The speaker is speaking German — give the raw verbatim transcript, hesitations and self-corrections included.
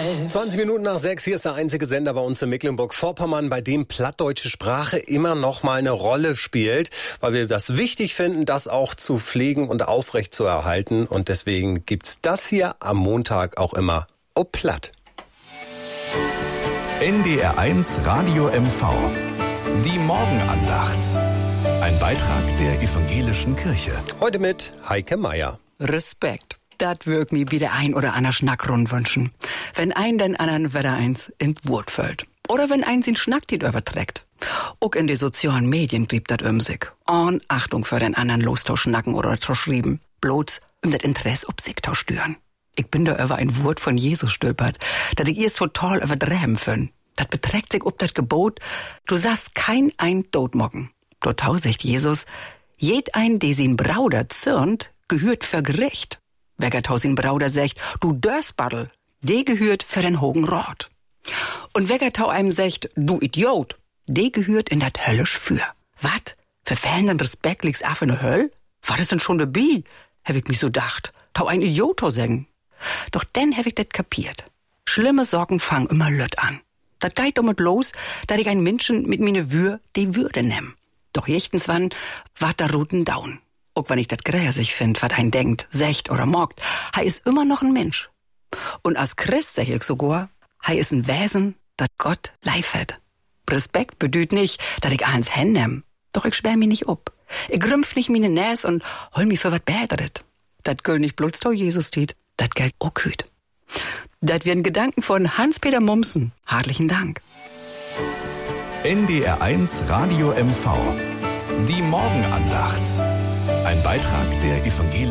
zwanzig Minuten nach sechs, hier ist der einzige Sender bei uns in Mecklenburg-Vorpommern, bei dem plattdeutsche Sprache immer noch mal eine Rolle spielt, weil wir das wichtig finden, das auch zu pflegen und aufrecht zu erhalten. Und deswegen gibt's das hier am Montag auch immer o platt. N D R eins Radio M V. Die Morgenandacht. Ein Beitrag der evangelischen Kirche. Heute mit Heike Meier. Respekt. Das wirkt mir wieder ein oder ander Schnack rund wünschen. Wenn ein den anderen wieder eins in Wort fällt. Oder wenn eins den Schnack die überträgt. Auch in die sozialen Medien blieb dat um sich. Und Achtung für den anderen loszuschnacken oder zu schreiben. Bloß um das Interesse ob sich zu stören. Ich bin da über ein Wort von Jesus stülpert, dat ich erst total übertreiben find. Dat beträgt sich ob das Gebot, du sagst kein ein Totmocken. Dort sagt Jesus, jed ein, der sin Brauder zürnt, gehört für Gericht. Wer tau sin Brauder sagt, du Dörsbaddel, de gehört für den Hogen Rot. Und wer tau einem sagt, du Idiot, de gehört in dat höllisch für. Wat? Für fehlenden Respekt liegt's af in der Höll? War das denn schon dabei? Hab ich mich so dacht, tau ein Idiot sagen. Doch denn hab ich dat kapiert. Schlimme Sorgen fangen immer lött an. Dat geht damit los, dass ich ein Menschen mit mine Wür die Würde nehm. Doch jechtens wann wart da Ruten down. Auch wenn ich dat gräsig find, wat ein denkt, secht oder mockt, hei is immer noch ein Mensch. Und als Christ sag ich sogar, hei is ein Wesen, dat Gott leif hat. Respekt bedüht nicht, dat ich eins hennehm. Doch ich sperr mich nicht ob. Ich grümpf nicht mine Näs und hol mi für wat Bäteret. Dat göll nicht bloß to Jesus steht, dat gelt auch küt. Dat werden Gedanken von Hans-Peter Mumsen. Herzlichen Dank. N D R eins Radio M V. Die Morgenandacht. Ein Beitrag der evangelischen